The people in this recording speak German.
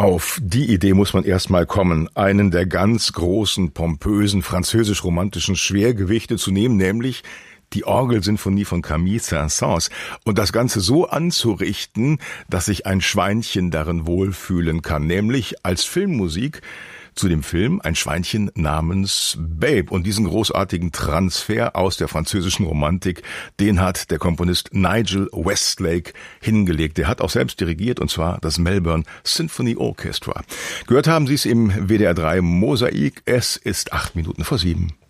Auf die Idee muss man erstmal kommen, einen der ganz großen, pompösen, französisch-romantischen Schwergewichte zu nehmen, nämlich die Orgelsinfonie von Camille Saint-Saëns und das Ganze so anzurichten, dass sich ein Schweinchen darin wohlfühlen kann, nämlich als Filmmusik zu dem Film ein Schweinchen namens Babe. Und diesen großartigen Transfer aus der französischen Romantik, den hat der Komponist Nigel Westlake hingelegt. Der hat auch selbst dirigiert, und zwar das Melbourne Symphony Orchestra. Gehört haben Sie es im WDR 3 Mosaik. Es ist 7:08.